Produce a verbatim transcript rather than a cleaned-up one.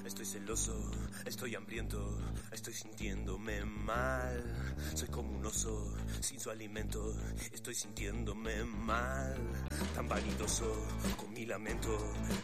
Estoy celoso, estoy hambriento, estoy sintiéndome mal. Soy como un oso sin su alimento, estoy sintiéndome mal. Tan vanidoso con mi lamento.